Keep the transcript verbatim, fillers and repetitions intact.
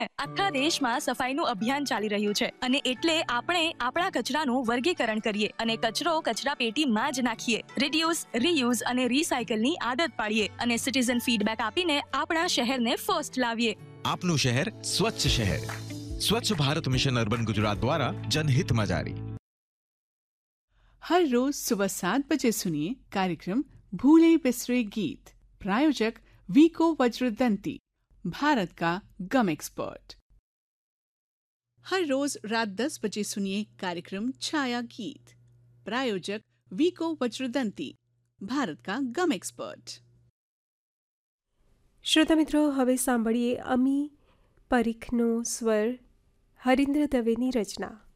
આખા દેશમાં સફાઈનું અભિયાન ચાલી રહ્યું છે અને એટલે આપણે આપણા કચરાનું વર્ગીકરણ કરીએ અને કચરો કચરા પેટીમાં જ નાખીએ. રિડ્યુસ, રીયુઝ અને રિસાયકલની આદત પાડીએ અને સિટીઝન ફીડબેક આપીને આપણા શહેરને ફર્સ્ટ લાવીએ. આપનું શહેર સ્વચ્છ શહેર. સ્વચ્છ ભારત મિશન અર્બન ગુજરાત દ્વારા जनहित में जारी. हर रोज सुबह सात बजे सुनिए कार्यक्रम भूले बिसरे गीत. प्रायोजक वीको वज्रदंती, भारत का गम एक्सपर्ट. हर रोज रात दस बजे सुनिए कार्यक्रम छाया गीत. प्रायोजक वीको वज्रदंती, भारत का गम एक्सपर्ट. શ્રોતા મિત્રો, હવે સાંભળીએ અમી પરીખનો સ્વર, હરીન્દ્ર દવેની રચના.